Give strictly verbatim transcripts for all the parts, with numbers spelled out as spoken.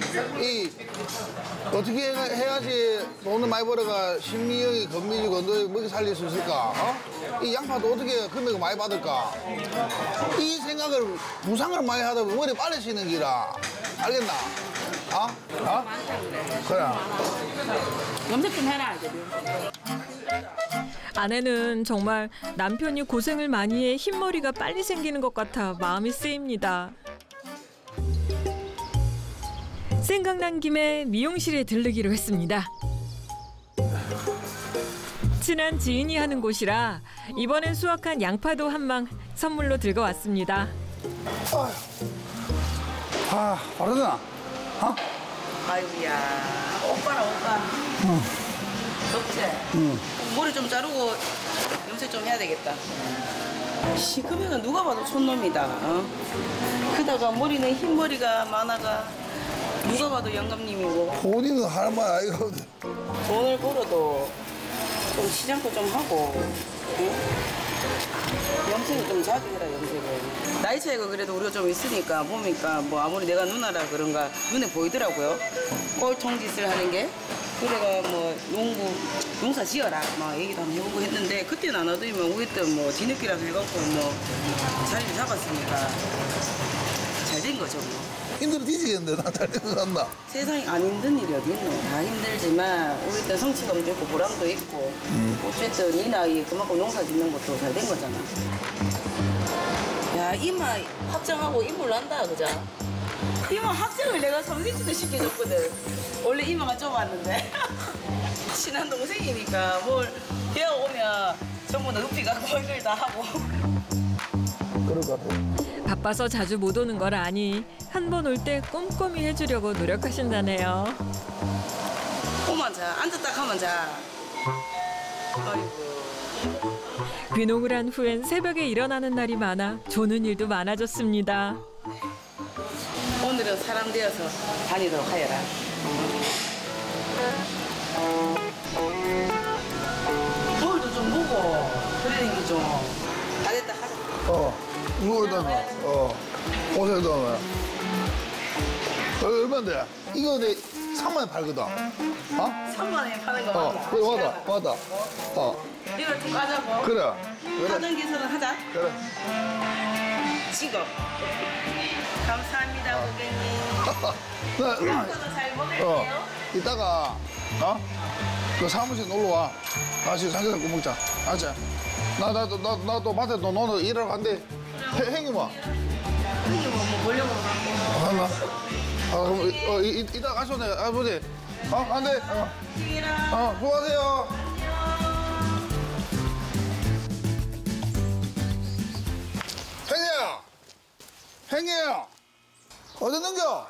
이 어떻게 해- 해야지 돈을 많이 벌어가 신미영이 건민이고 너 먹이 살릴 수 있을까? 어? 이 양파도 어떻게 금액을 많이 받을까? 이 생각을 부상을 많이 하다 보면 머리 빨리 쉬는 기라. 알겠나? 어? 어? 그래. 염색 좀 해라 이제. 아내는 정말 남편이 고생을 많이 해 흰머리가 빨리 생기는 것 같아 마음이 쓰입니다. 생각난 김에 미용실에 들르기로 했습니다. 친한 지인이 하는 곳이라 이번엔 수확한 양파도 한 망 선물로 들고 왔습니다. 아, 바르나? 어? 아이고야, 오빠라 오빠. 응. 덥지? 응. 머리 좀 자르고 염색 좀 해야 되겠다. 시커매가 누가 봐도 촌놈이다. 어? 그다가 머리는 흰 머리가 많아가 누가 봐도 영감님이고. 본인은 할 말 아이가. 돈을 벌어도 좀 시장도 좀 하고. 응? 염색을 좀 자주 해라 염색을. 나이 차이가 그래도 우리가 좀 있으니까 보니까 뭐 아무리 내가 누나라 그런가 눈에 보이더라고요. 꼴통짓을 하는 게. 그래가 뭐 농구 농사 지어라 막 얘기도 한번 해보고 했는데 그때는 안 하더니만 우리 때 뭐 뒤늦게라서 해갖고 뭐 자리를 잡았으니까 잘 된 거죠 뭐. 힘들어 뒤지겠는데 나 잘 된 것 같나? 세상에 안 힘든 일이 어디 있노. 다 힘들지만 우리 때 성취감도 있고 보람도 있고 음. 어쨌든 이 나이에 그만큼 농사 짓는 것도 잘 된 거잖아. 야 이마 확정하고 인물 난다 그자. 이마 확정을 내가 성진이도 시켜줬거든. 원래 이마가 좁았는데 친한 동생이니까 뭘 배워오면 전부 다 높이 갖고 이걸 다 하고. 그럴 것 같아. 바빠서 자주 못 오는 걸 아니 한 번 올 때 꼼꼼히 해주려고 노력하신다네요. 오만 자 앉았다 가면 자. 아이고. 귀농을 한 후엔 새벽에 일어나는 날이 많아 조는 일도 많아졌습니다. 오늘은 사람 되어서 다니도록 하여라. 거울도 좀 보고 그러는 게 좀. 다 됐다 하자. 어, 이거에다 놔. 어, 옷에다 놔. 어, 얼마인데? 이거 내 삼만 원 팔거든. 어? 삼만 원에 파는 거 어, 맞나? 그래, 맞아, 맞아. 어, 이걸 좀 까자고. 그래. 그래, 하던 기술은 하자. 그래. 찍어. 감사합니다, 고객님. 나, 저도 잘 먹을게요. 어, 이따가, 어? 그 사무실 놀러 와. 같이 삼겹살 구워 먹자. 알지? 나, 나, 나, 나 또 밭에 또 너는 일하러 간대. 행이 뭐? 이게 뭐, 뭐 보려고 갖고. 하나. 아, 그럼, 이- 어, 이, 이- 이따 가셔네. 아버지. 어, 안 돼. 어, 튀기라. 어, 수고하세요. 행이야. 행이야. 어디 넘겨?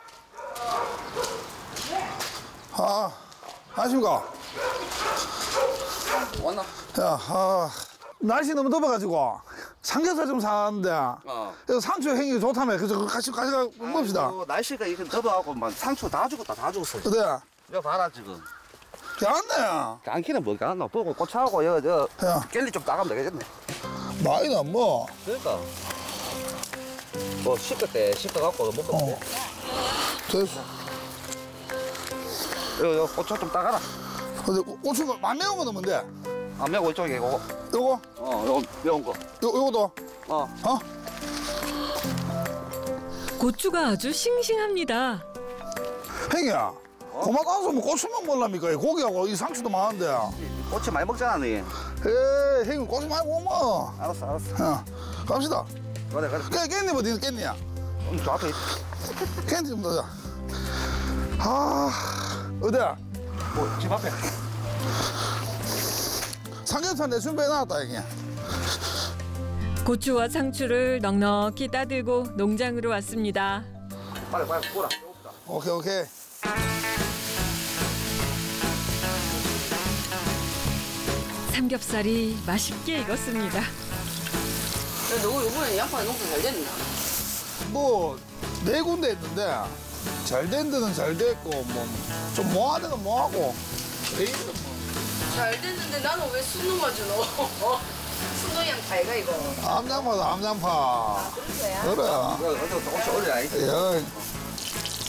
아, 안녕하십니까? 왔나? 야, 아, 날씨 너무 덥어가지고 삼겹살 좀 사는데 어. 그래서 상추 행이 좋다며 그래서 그거 같이 가져가 먹읍시다. 아이고, 날씨가 이렇게 더워갖고 막 상추 다 죽었다 다 죽었어. 어때? 이거 봐라 지금. 괜찮네. 안키는 뭐가 안나 보고 꽃하고 여저 야. 젤리 좀 따가면 되겠네. 많이나 뭐. 그러니까 뭐 식을 때 식어갖고 먹으면 어. 돼. 됐어. 이거, 이거 고추 좀 따가라. 근데 고추가 안 매운 거 넣으면 돼. 안 매고 이쪽에 이거 요거, 어 요거 매운 거. 요, 요거도. 어. 어? 고추가 아주 싱싱합니다. 행이야. 그만 따서 뭐 고추만 먹으랍니까? 이 고기하고 이 상추도 많은데. 고추 많이 먹잖아 니. 에이, 행이 고추 많이 못 먹어. 알았어 알았어. 야, 갑시다. 그래 그래. 깨, 깻잎 어디 있는 깻잎이야? 음, 저 앞에 깻잎 좀 넣자. 아, 어디야? 뭐집 앞에. 삼겹살 내 준비해놨다, 이게. 고추와 상추를 넉넉히 따들고 농장으로 왔습니다. 빨리 빨리 구워라. 오케이, 오케이. 삼겹살이 맛있게 익었습니다. 야, 너 이번에 양파 농사 잘 됐나? 뭐, 네 군데 했는데, 잘 된 데는 잘 됐고, 뭐, 좀 뭐한 데는 뭐하고. 레이는 뭐. 잘 됐는데 나는 왜 순놈아 주노? 순놈 양파이가 이거. 암장파다, 암장파. 그런 거야? 그래. 이거 어제 조금씩 올려야 돼. 야,